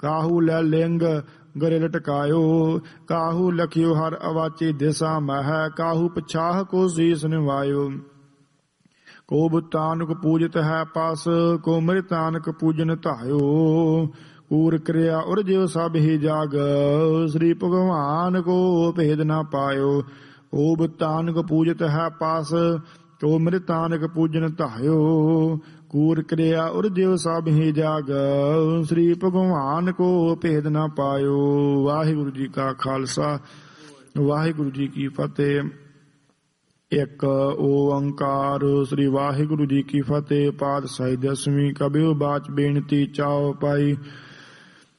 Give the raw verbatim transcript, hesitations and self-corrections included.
ਕਾਹੂ ਲੈ ਲਿੰਗ ਗਰੇ ਲਟਕਾਇਓ। ਕਾਹੂ ਲਖਿਓ ਹਰ ਅਵਾਚੀ ਦਿਸਾ ਮਹਿ। ਕਾਹੂ ਪਛਾਹ ਕੋ ਸੀਸ ਨਿਵਾਇਓ। ਕੋ ਬੁਤਾਨਕ ਪੂਜਿਤ ਹੈ ਪਸ। ਕੋ ਮ੍ਰਿਤਾਨਕ ਪੂਜਨ ਧਾਇਓ। ਕੂਰ ਕਿਰਿਆ ਉਰ ਜਿਵ ਸਭ ਹੀ ਜਾਗ। ਸ੍ਰੀ ਭਗਵਾਨ ਕੋ ਭੇਦ ਨਾ ਪਾਇਓ। ਕੋ ਬੁਤਾਨਕ ਪੂਜਿਤ ਹੈ ਪਸ। ਕੋ ਮ੍ਰਿਤਾਨਕ ਪੂਜਨ ਧਾਇਓ। ਕੂਰ ਕਿਰਿਆ ਉਰ ਜਿਵ ਸਭ ਹੀ ਜਾਗ। ਸ੍ਰੀ ਭਗਵਾਨ ਕੋ ਭੇਦ ਨਾ ਪਾਇਓ। ਵਾਹਿਗੁਰੂ ਜੀ ਕਾ ਖਾਲਸਾ ਵਾਹਿਗੁਰੂ ਜੀ ਕੀ ਫਤਿਹ। ਇੱਕ ਓੰਕਾਰ। ਸ੍ਰੀ ਵਾਹਿਗੁਰੂ ਜੀ ਕੀ ਫਤਿਹ। ਪਾਤਸ਼ਾਹੀ ਦਸਵੀਂ ਕਬਿਓ ਬਾਚ ਬੇਨਤੀ ਚਾਓ ਪਾਈ।